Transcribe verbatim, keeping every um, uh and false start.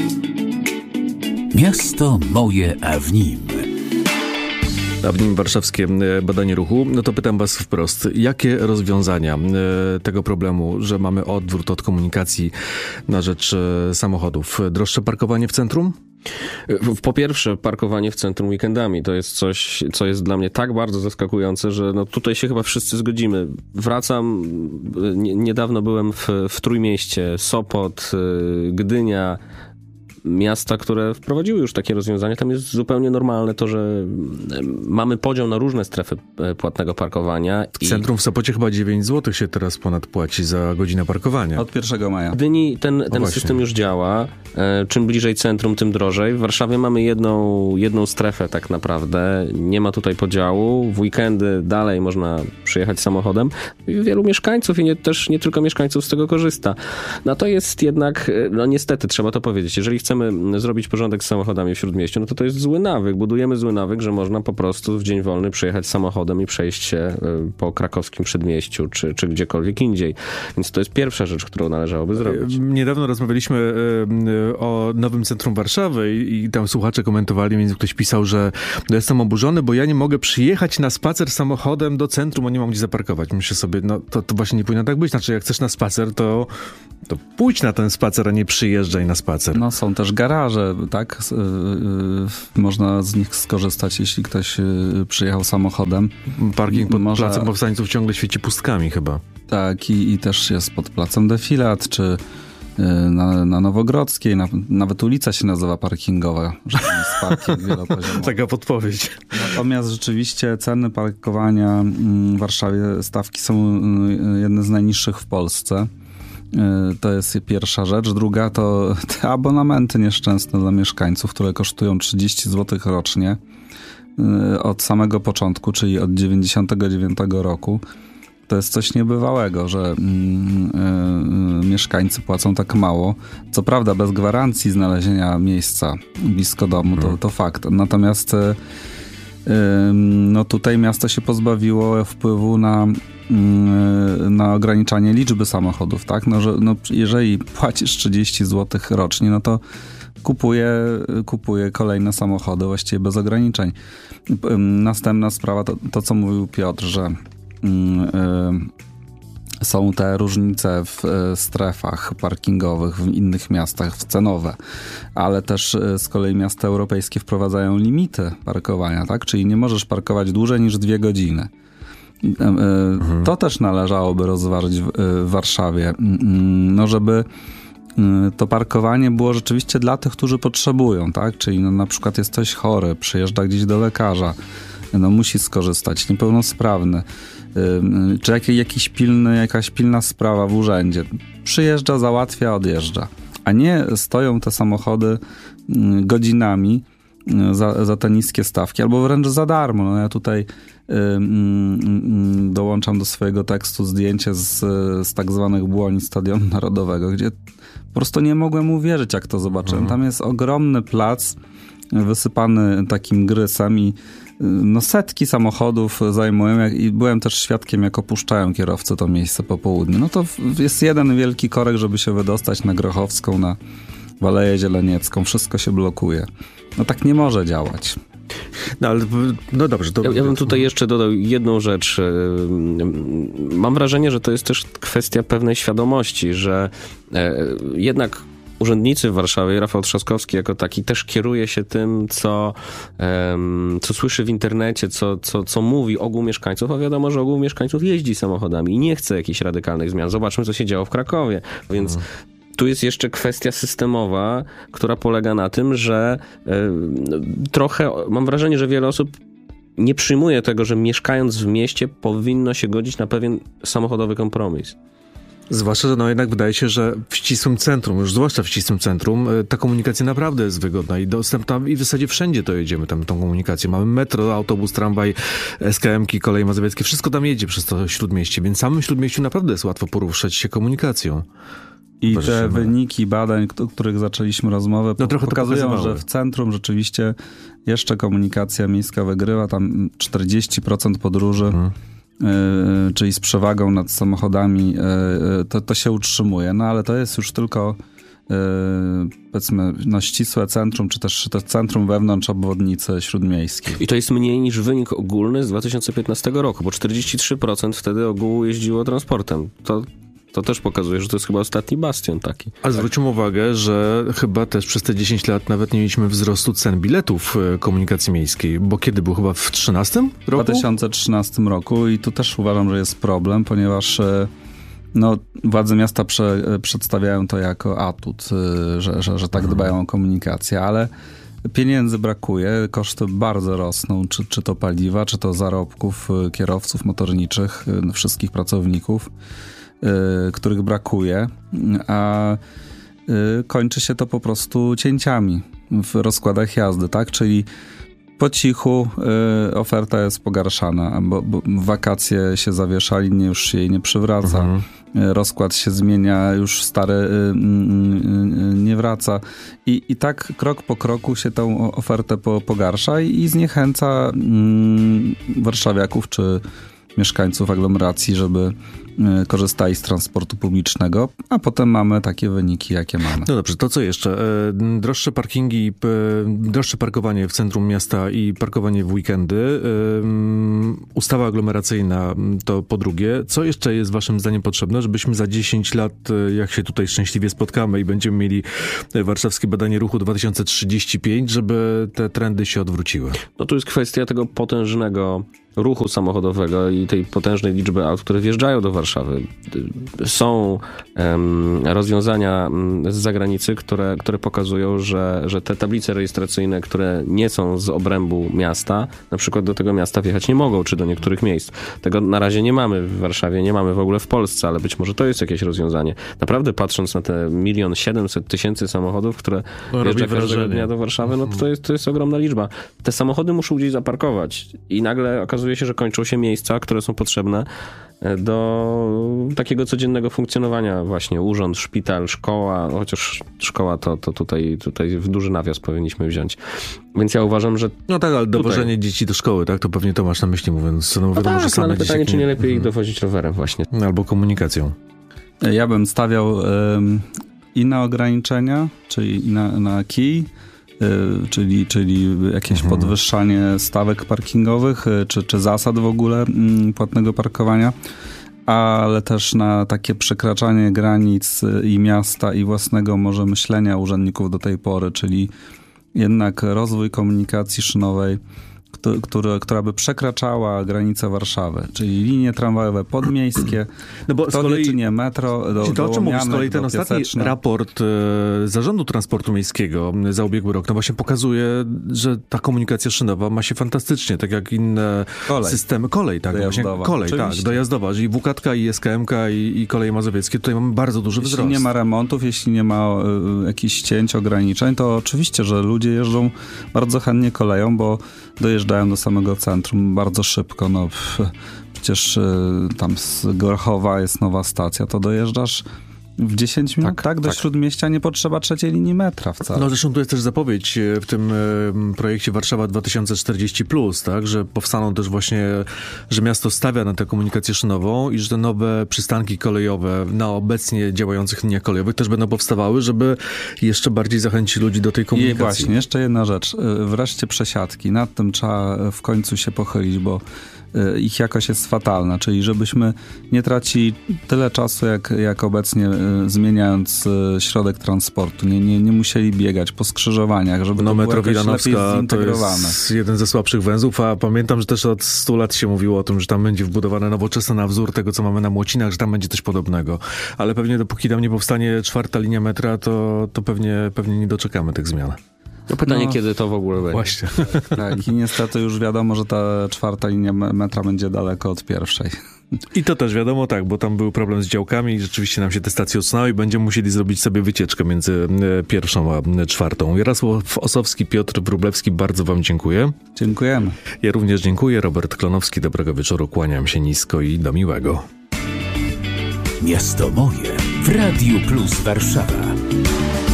Miasto moje, a w nim. A w nim warszawskie badanie ruchu. No to pytam was wprost, jakie rozwiązania tego problemu, że mamy odwrót od komunikacji na rzecz samochodów? Droższe parkowanie w centrum? Po pierwsze, parkowanie w centrum weekendami to jest coś, co jest dla mnie tak bardzo zaskakujące, że no tutaj się chyba wszyscy zgodzimy. Wracam, niedawno byłem w, w Trójmieście, Sopot, Gdynia, miasta, które wprowadziły już takie rozwiązania. Tam jest zupełnie normalne to, że mamy podział na różne strefy płatnego parkowania. W centrum w Sopocie chyba dziewięć złotych się teraz ponad płaci za godzinę parkowania. Od pierwszego maja. W Gdyni ten, ten no system już działa. Czym bliżej centrum, tym drożej. W Warszawie mamy jedną, jedną strefę tak naprawdę. Nie ma tutaj podziału. W weekendy dalej można przyjechać samochodem. Wielu mieszkańców i nie, też nie tylko mieszkańców z tego korzysta. No to jest jednak, no niestety trzeba to powiedzieć, jeżeli chcemy zrobić porządek z samochodami w Śródmieściu, no to to jest zły nawyk. Budujemy zły nawyk, że można po prostu w dzień wolny przyjechać samochodem i przejść się po krakowskim Przedmieściu, czy, czy gdziekolwiek indziej. Więc to jest pierwsza rzecz, którą należałoby zrobić. Niedawno rozmawialiśmy o nowym centrum Warszawy i tam słuchacze komentowali, więc ktoś pisał, że jestem oburzony, bo ja nie mogę przyjechać na spacer samochodem do centrum, a nie mam gdzie zaparkować. Myślę sobie, no to, to właśnie nie powinno tak być. Znaczy, jak chcesz na spacer, to, to pójdź na ten spacer, a nie przyjeżdżaj na spacer. No są też garaże, tak? Można z nich skorzystać, jeśli ktoś przyjechał samochodem. Parking pod Może... Placem Powstańców ciągle świeci pustkami chyba. Tak, i, i też jest pod Placem Defilat, czy na, na Nowogrodzkiej, na, nawet ulica się nazywa parkingowa, że tam jest parking wielopoziomowy. Taka podpowiedź. Natomiast rzeczywiście ceny parkowania w Warszawie, stawki są jedne z najniższych w Polsce. To jest pierwsza rzecz. Druga to te abonamenty nieszczęsne dla mieszkańców, które kosztują trzydzieści złotych rocznie od samego początku, czyli od dziewięćdziesiątego dziewiątego roku. To jest coś niebywałego, że mm, y, mieszkańcy płacą tak mało. Co prawda bez gwarancji znalezienia miejsca blisko domu, to, to fakt. Natomiast y, y, no tutaj miasto się pozbawiło wpływu na, y, na ograniczanie liczby samochodów. Tak? No, że, no, jeżeli płacisz trzydzieści złotych rocznie, no to kupuje, kupuje kolejne samochody właściwie bez ograniczeń. Y, następna sprawa to, to co mówił Piotr, że są te różnice w strefach parkingowych w innych miastach, w cenowe, ale też z kolei miasta europejskie wprowadzają limity parkowania, tak? Czyli nie możesz parkować dłużej niż dwie godziny. Mhm. To też należałoby rozważyć w, w Warszawie, no żeby to parkowanie było rzeczywiście dla tych, którzy potrzebują, tak? Czyli no, na przykład jesteś chory, przyjeżdża gdzieś do lekarza, no musi skorzystać, niepełnosprawny, yy, czy jak, jakiś pilny, jakaś pilna sprawa w urzędzie. Przyjeżdża, załatwia, odjeżdża. A nie stoją te samochody yy, godzinami yy, za, za te niskie stawki, albo wręcz za darmo. No ja tutaj yy, yy, dołączam do swojego tekstu zdjęcie z, z tak zwanych błoni Stadionu Narodowego, gdzie po prostu nie mogłem uwierzyć, jak to zobaczyłem. Mhm. Tam jest ogromny plac wysypany takim grysem i no setki samochodów zajmują jak, i byłem też świadkiem, jak opuszczają kierowcy to miejsce po południu. No to jest jeden wielki korek, żeby się wydostać na Grochowską, na Aleję Zieleniecką. Wszystko się blokuje. No tak nie może działać. No, ale, no dobrze. To... Ja, ja bym tutaj jeszcze dodał jedną rzecz. Mam wrażenie, że to jest też kwestia pewnej świadomości, że jednak urzędnicy w Warszawie, Rafał Trzaskowski jako taki też kieruje się tym, co, um, co słyszy w internecie, co, co, co mówi ogół mieszkańców, a wiadomo, że ogół mieszkańców jeździ samochodami i nie chce jakichś radykalnych zmian. Zobaczmy, co się działo w Krakowie. Więc hmm. tu jest jeszcze kwestia systemowa, która polega na tym, że y, trochę, mam wrażenie, że wiele osób nie przyjmuje tego, że mieszkając w mieście powinno się godzić na pewien samochodowy kompromis. Zwłaszcza, że no jednak wydaje się, że w ścisłym centrum, już zwłaszcza w ścisłym centrum, ta komunikacja naprawdę jest wygodna i dostępna i w zasadzie wszędzie to jedziemy tam tą komunikację. Mamy metro, autobus, tramwaj, es ka emki, koleje mazowieckie, wszystko tam jedzie przez to Śródmieście, więc w samym Śródmieściu naprawdę jest łatwo poruszać się komunikacją. I Boże, te wyniki badań, o których zaczęliśmy rozmowę, no trochę pokazują, że w centrum rzeczywiście jeszcze komunikacja miejska wygrywa, tam czterdzieści procent podróży, hmm. y, czyli z przewagą nad samochodami, y, to, to się utrzymuje, no ale to jest już tylko powiedzmy, no, ścisłe centrum, czy też to centrum wewnątrz obwodnicy śródmiejskiej. I to jest mniej niż wynik ogólny z dwa tysiące piętnastego roku, bo czterdzieści trzy procent wtedy ogółu jeździło transportem. To, to też pokazuje, że to jest chyba ostatni bastion taki. A zwróćmy uwagę, że chyba też przez te dziesięć lat nawet nie mieliśmy wzrostu cen biletów komunikacji miejskiej, bo kiedy był? Chyba w trzynastym roku? W dwa tysiące trzynastym roku i tu też uważam, że jest problem, ponieważ no, władze miasta prze, przedstawiają to jako atut, że, że, że tak dbają o komunikację, ale pieniędzy brakuje, koszty bardzo rosną, czy, czy to paliwa, czy to zarobków kierowców motorniczych, wszystkich pracowników, których brakuje, a kończy się to po prostu cięciami w rozkładach jazdy, tak? Czyli po cichu y, oferta jest pogarszana, bo, bo wakacje się zawiesza, linie już się jej nie przywraca, mhm. y, rozkład się zmienia, już stary y, y, y, nie wraca I, i tak krok po kroku się tą ofertę po, pogarsza i, i zniechęca y, warszawiaków czy mieszkańców aglomeracji, żeby korzystali z transportu publicznego, a potem mamy takie wyniki, jakie mamy. No dobrze, to co jeszcze? Droższe parkingi, droższe parkowanie w centrum miasta i parkowanie w weekendy. Ustawa aglomeracyjna to po drugie. Co jeszcze jest waszym zdaniem potrzebne, żebyśmy za dziesięć lat, jak się tutaj szczęśliwie spotkamy i będziemy mieli warszawskie badanie ruchu dwa tysiące trzydzieści pięć, żeby te trendy się odwróciły? No to jest kwestia tego potężnego ruchu samochodowego i tej potężnej liczby aut, które wjeżdżają do Warszawy. Są um, rozwiązania z zagranicy, które, które pokazują, że, że te tablice rejestracyjne, które nie są z obrębu miasta, na przykład do tego miasta wjechać nie mogą, czy do niektórych miejsc. Tego na razie nie mamy w Warszawie, nie mamy w ogóle w Polsce, ale być może to jest jakieś rozwiązanie. Naprawdę patrząc na te milion siedemset tysięcy samochodów, które no, wjeżdża każdego dnia do Warszawy, no to, to, jest, to jest ogromna liczba. Te samochody muszą gdzieś zaparkować i nagle okazuje się, że kończą się miejsca, które są potrzebne do takiego codziennego funkcjonowania właśnie. Urząd, szpital, szkoła, chociaż szkoła to, to tutaj, tutaj w duży nawias powinniśmy wziąć. Więc ja uważam, że no tak, ale dowożenie tutaj dzieci do szkoły, tak? To pewnie to masz na myśli, mówiąc. No, no wiadomo, tak, że same ale pytanie, dzieci czy nie nie... lepiej ich dowozić rowerem właśnie. Albo komunikacją. Ja bym stawiał um, i na ograniczenia, czyli i na, na kij, Czyli, czyli jakieś mhm. podwyższanie stawek parkingowych, czy, czy zasad w ogóle płatnego parkowania, ale też na takie przekraczanie granic i miasta i własnego może myślenia urzędników do tej pory, czyli jednak rozwój komunikacji szynowej, Który, która by przekraczała granicę Warszawy, czyli linie tramwajowe podmiejskie, no bo to z kolei, nie, czy nie metro, do, to, o czym mówisz, z kolei ten ostatni Piaseczne. raport e, Zarządu Transportu Miejskiego za ubiegły rok, no właśnie pokazuje, że ta komunikacja szynowa ma się fantastycznie, tak jak inne kolej. systemy. Kolej, tak. Właśnie, kolej, Oczywiście. tak, dojazdowa, czyli W K T K i S K M K i, i koleje mazowieckie. Tutaj mamy bardzo duży jeśli wzrost. Jeśli nie ma remontów, jeśli nie ma y, jakichś cięć, ograniczeń, to oczywiście, że ludzie jeżdżą bardzo chętnie koleją, bo dojeżdżają do samego centrum bardzo szybko. No, przecież y, tam z Gorchowa jest nowa stacja, to dojeżdżasz w dziesięć minut, tak? tak? Do tak. Śródmieścia nie potrzeba trzeciej linii metra wcale. No zresztą tu jest też zapowiedź w tym projekcie Warszawa dwa tysiące czterdzieści plus, tak? Że powstaną też właśnie, że miasto stawia na tę komunikację szynową i że te nowe przystanki kolejowe na obecnie działających liniach kolejowych też będą powstawały, żeby jeszcze bardziej zachęcić ludzi do tej komunikacji. I właśnie, jeszcze jedna rzecz. Wreszcie przesiadki. Nad tym trzeba w końcu się pochylić, bo ich jakość jest fatalna, czyli żebyśmy nie tracili tyle czasu, jak, jak obecnie zmieniając środek transportu. Nie, nie, nie musieli biegać po skrzyżowaniach, żeby no, to metro było jakoś lepiej zintegrowane. To jest jeden ze słabszych węzłów, a pamiętam, że też od stu lat się mówiło o tym, że tam będzie wbudowane nowoczesne na wzór tego, co mamy na Młocinach, że tam będzie coś podobnego. Ale pewnie dopóki tam nie powstanie czwarta linia metra, to, to pewnie, pewnie nie doczekamy tych zmian. No pytanie, no, kiedy to w ogóle będzie. Właśnie. Tak, i niestety już wiadomo, że ta czwarta linia metra będzie daleko od pierwszej. I to też wiadomo, tak, bo tam był problem z działkami i rzeczywiście nam się te stacje odsunęły i będziemy musieli zrobić sobie wycieczkę między pierwszą a czwartą. Jarosław Osowski, Piotr Wróblewski, bardzo wam dziękuję. Dziękujemy. Ja również dziękuję. Robert Klonowski, dobrego wieczoru, kłaniam się nisko i do miłego. Miasto moje w Radiu Plus Warszawa.